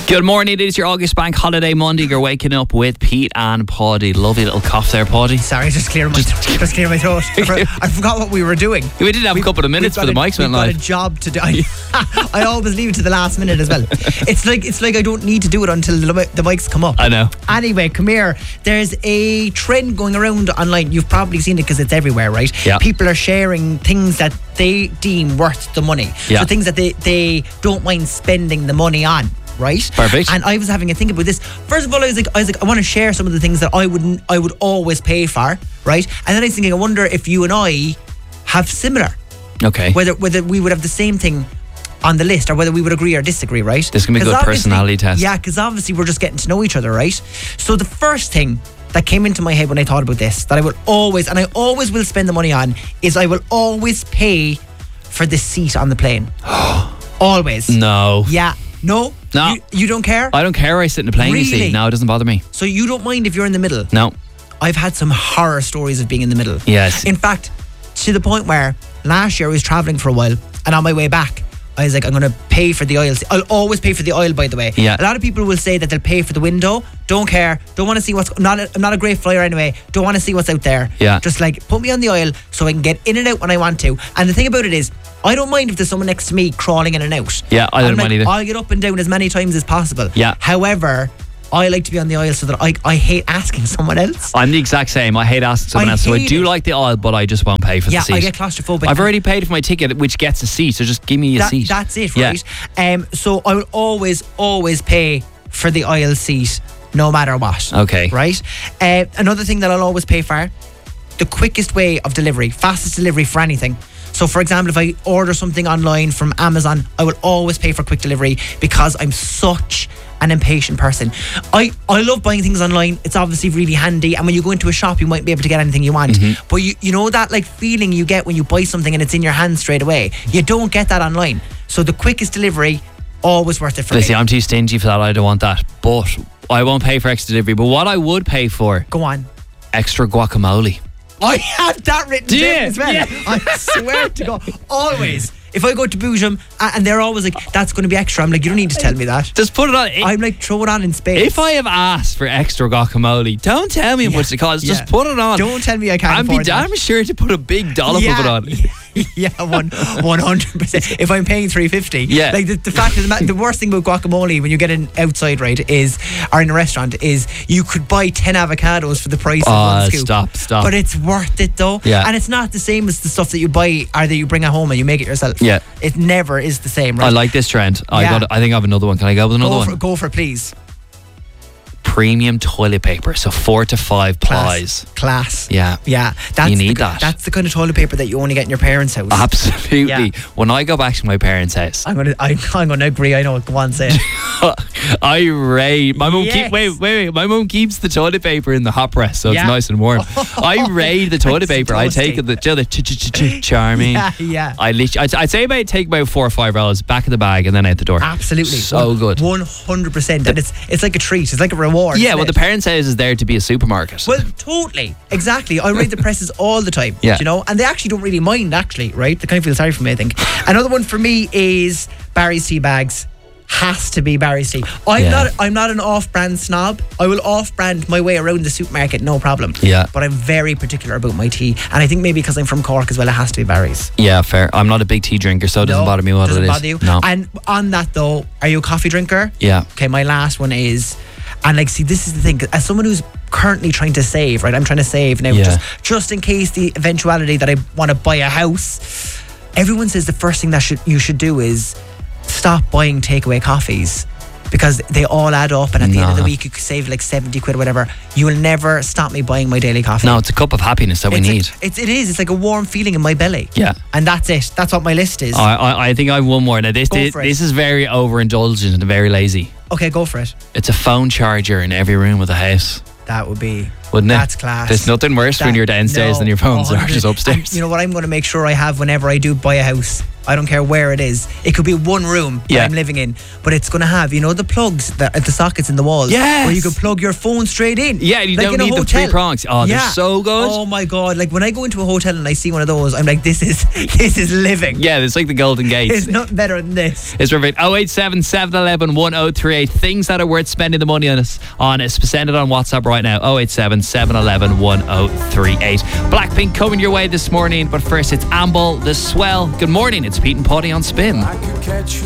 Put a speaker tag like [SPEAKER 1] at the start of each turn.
[SPEAKER 1] Good morning, it is your August Bank Holiday Monday. You're waking up with Pete and Paddy. Lovely little cough there, Paddy.
[SPEAKER 2] Sorry, just clear my throat. I forgot what we were doing.
[SPEAKER 1] We did have a couple of minutes for the mics went live.
[SPEAKER 2] We've got a job to do. I always leave it to the last minute as well. It's like I don't need to do it until the mics come up.
[SPEAKER 1] I know.
[SPEAKER 2] Anyway, come here. There's a trend going around online. You've probably seen it because it's everywhere, right?
[SPEAKER 1] Yeah.
[SPEAKER 2] People are sharing things that they deem worth the money.
[SPEAKER 1] Yeah.
[SPEAKER 2] So things that they don't mind spending the money on. Right?
[SPEAKER 1] Perfect.
[SPEAKER 2] And I was having a think about this. First of all, I was like, I want to share some of the things that I would always pay for, right? And then I was thinking, I wonder if you and I have similar.
[SPEAKER 1] Okay.
[SPEAKER 2] Whether we would have the same thing on the list, or whether we would agree or disagree, right?
[SPEAKER 1] This can be a good personality test.
[SPEAKER 2] Yeah, because obviously we're just getting to know each other, right? So the first thing that came into my head when I thought about this, that I will always, and I always will spend the money on, is I will always pay for the seat on the plane. Always.
[SPEAKER 1] No.
[SPEAKER 2] Yeah. No?
[SPEAKER 1] No.
[SPEAKER 2] You don't care?
[SPEAKER 1] I don't care where I sit in the plane, you see.
[SPEAKER 2] Really?
[SPEAKER 1] No, it doesn't bother me.
[SPEAKER 2] So you don't mind if you're in the middle?
[SPEAKER 1] No.
[SPEAKER 2] I've had some horror stories of being in the middle.
[SPEAKER 1] Yes.
[SPEAKER 2] In fact, to the point where last year I was travelling for a while, and on my way back, I was like, I'm going to pay for the aisle. I'll always pay for the aisle, by the way.
[SPEAKER 1] Yeah.
[SPEAKER 2] A lot of people will say that they'll pay for the window. Don't care. Don't want to see what's... I'm not a great flyer anyway. Don't want to see what's out there.
[SPEAKER 1] Yeah.
[SPEAKER 2] Just like, put me on the aisle so I can get in and out when I want to. And the thing about it is, I don't mind if there's someone next to me crawling in and out.
[SPEAKER 1] Yeah, I don't mind either.
[SPEAKER 2] I'll get up and down as many times as possible.
[SPEAKER 1] Yeah.
[SPEAKER 2] However, I like to be on the aisle so that I hate asking someone else.
[SPEAKER 1] I'm the exact same. I hate asking someone else. So I do like the aisle, but I just won't pay for the seat.
[SPEAKER 2] Yeah, I get claustrophobic.
[SPEAKER 1] I've already paid for my ticket, which gets a seat, so just give me a seat.
[SPEAKER 2] That's it, right? So I will always pay for the aisle seat, no matter what.
[SPEAKER 1] Okay.
[SPEAKER 2] Right? Another thing that I'll always pay for, the quickest way of delivery, fastest delivery for anything. So, for example, if I order something online from Amazon, I will always pay for quick delivery because I'm such an impatient person. I love buying things online. It's obviously really handy, and when you go into a shop, you might be able to get anything you want.
[SPEAKER 1] Mm-hmm.
[SPEAKER 2] But you know that like feeling you get when you buy something and it's in your hand straight away. You don't get that online. So the quickest delivery, always worth it for me.
[SPEAKER 1] See, I'm too stingy for that. I don't want that. But I won't pay for extra delivery. But what I would pay for...
[SPEAKER 2] Go on.
[SPEAKER 1] Extra guacamole.
[SPEAKER 2] I have that written down as well. Yeah. I swear to God. Always. If I go to Boojum and they're always like, that's going to be extra, I'm like, you don't need to tell me that.
[SPEAKER 1] Just put it on.
[SPEAKER 2] I'm like, throw it on in space.
[SPEAKER 1] If I have asked for extra guacamole, don't tell me how much it costs. Just put it on.
[SPEAKER 2] Don't tell me I can't afford it.
[SPEAKER 1] I'm damn sure to put a big dollop of it on.
[SPEAKER 2] Yeah, 100%. If I'm paying $3.50, like the fact of the worst thing about guacamole when you get an outside, right, or in a restaurant, is you could buy 10 avocados for the price of one scoop.
[SPEAKER 1] Stop.
[SPEAKER 2] But it's worth it though.
[SPEAKER 1] Yeah.
[SPEAKER 2] And it's not the same as the stuff that you buy or that you bring at home and you make it yourself.
[SPEAKER 1] Yeah.
[SPEAKER 2] It never is the same, right?
[SPEAKER 1] I like this trend. I think I have another one. Can I go with another one?
[SPEAKER 2] Go for it, please.
[SPEAKER 1] Premium toilet paper, so 4 to 5 plies.
[SPEAKER 2] Class.
[SPEAKER 1] Yeah. You need that.
[SPEAKER 2] That's the kind of toilet paper that you only get in your parents' house.
[SPEAKER 1] Absolutely.
[SPEAKER 2] Yeah.
[SPEAKER 1] When I go back to my parents' house,
[SPEAKER 2] I'm gonna agree. I know. Go on, say it.
[SPEAKER 1] I raid. My mum wait. My mum keeps the toilet paper in the hot press, so it's nice and warm. I raid the toilet paper. I take the charming.
[SPEAKER 2] Yeah.
[SPEAKER 1] I'd say take about 4 or 5 rolls back in the bag and then out the door.
[SPEAKER 2] Absolutely.
[SPEAKER 1] So good.
[SPEAKER 2] 100%. And it's like a treat. It's like a reward.
[SPEAKER 1] Yeah, well, the parents' house is there to be a supermarket.
[SPEAKER 2] Well, totally. Exactly. I raid the presses all the time.
[SPEAKER 1] Yeah.
[SPEAKER 2] You know, and they actually don't really mind, actually, right? They kind of feel sorry for me, I think. Another one for me is Barry's tea bags. Has to be Barry's tea. I'm not an off-brand snob. I will off-brand my way around the supermarket, no problem.
[SPEAKER 1] Yeah.
[SPEAKER 2] But I'm very particular about my tea, and I think maybe because I'm from Cork as well, it has to be Barry's.
[SPEAKER 1] Yeah, fair. I'm not a big tea drinker, so it doesn't bother me what it is.
[SPEAKER 2] Doesn't bother you?
[SPEAKER 1] No.
[SPEAKER 2] And on that though, are you a coffee drinker?
[SPEAKER 1] Yeah.
[SPEAKER 2] Okay, my last one is, and like, see, this is the thing. As someone who's currently trying to save, right? I'm trying to save now, just in case the eventuality that I want to buy a house. Everyone says the first thing that you should do is stop buying takeaway coffees, because they all add up, and at the end of the week you could save like 70 quid or whatever. You will never stop me buying my daily coffee.
[SPEAKER 1] No, it's a cup of happiness that we need.
[SPEAKER 2] It is. It's like a warm feeling in my belly.
[SPEAKER 1] Yeah.
[SPEAKER 2] And that's it. That's what my list is.
[SPEAKER 1] I think I have one more. Now this is very overindulgent and very lazy.
[SPEAKER 2] Okay, go for it.
[SPEAKER 1] It's a phone charger in every room of the house.
[SPEAKER 2] That would be...
[SPEAKER 1] Wouldn't it?
[SPEAKER 2] That's class.
[SPEAKER 1] There's nothing worse when you're downstairs than your phone's just upstairs.
[SPEAKER 2] And you know what I'm going to make sure I have whenever I do buy a house? I don't care where it is. It could be one room that I'm living in, but it's going to have, you know, the plugs, the sockets in the walls, where you can plug your phone straight in.
[SPEAKER 1] Yeah, you don't need the 3 prongs. Oh, they're so good.
[SPEAKER 2] Oh my God! Like when I go into a hotel and I see one of those, I'm like, this is living.
[SPEAKER 1] Yeah, it's like the Golden Gate.
[SPEAKER 2] There's nothing better than this.
[SPEAKER 1] It's perfect. 087 711 1038. Things that are worth spending the money on us. Send it on WhatsApp right now. 087 711 1038. Blackpink coming your way this morning, but first it's Amble, The Swell. Good morning. It's Pete and Poddy on Spin.